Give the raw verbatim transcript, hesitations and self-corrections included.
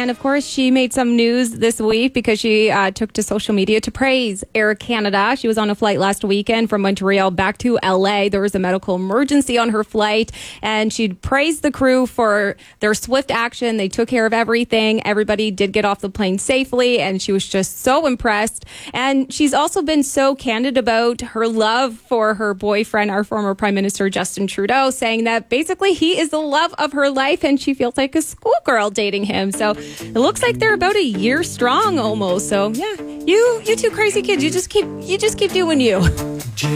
And of course, she made some news this week because she uh, took to social media to praise Air Canada. She was on a flight last weekend from Montreal back to L A. There was a medical emergency on her flight, and she praised the crew for their swift action. They took care of everything. Everybody did get off the plane safely, and she was just so impressed. And she's also been so candid about her love for her boyfriend, our former Prime Minister Justin Trudeau, saying that basically he is the love of her life, and she feels like a schoolgirl dating him. So it looks like they're about a year strong almost. So yeah, you you two crazy kids, you just keep you just keep doing you.